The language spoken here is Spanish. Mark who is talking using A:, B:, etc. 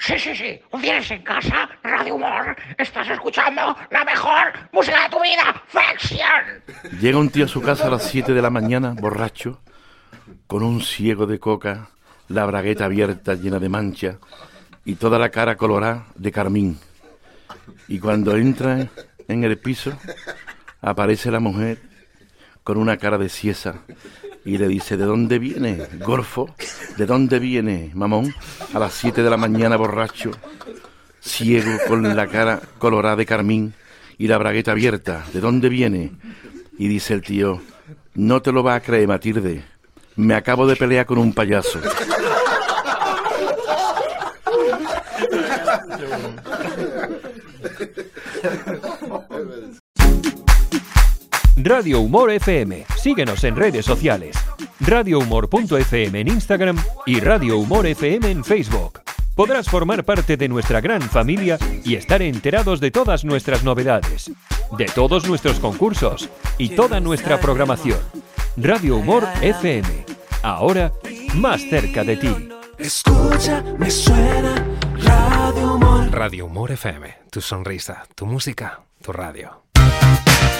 A: Sí, sí, sí. ¿Tienes en casa Radio Humor? Estás escuchando la mejor música de tu vida. ¡Faction!
B: Llega un tío a su casa a las 7 de la mañana, borracho, con un ciego de coca, la bragueta abierta llena de mancha y toda la cara colorada de carmín. Y cuando entra en el piso, aparece la mujer con una cara de ciesa y le dice: ¿de dónde viene, gorfo? ¿De dónde viene, mamón? A las 7 de la mañana, borracho, ciego, con la cara colorada de carmín y la bragueta abierta. ¿De dónde viene? Y dice el tío: no te lo vas a creer, Matilde, me acabo de pelear con un payaso.
C: Radio Humor FM. Síguenos en redes sociales. radiohumor.fm en Instagram y Radio Humor FM en Facebook. Podrás formar parte de nuestra gran familia y estar enterados de todas nuestras novedades, de todos nuestros concursos y toda nuestra programación. Radio Humor FM. Ahora, más cerca de ti.
D: Escucha, me suena Radio Humor.
E: Radio Humor FM. Tu sonrisa, tu música, tu radio.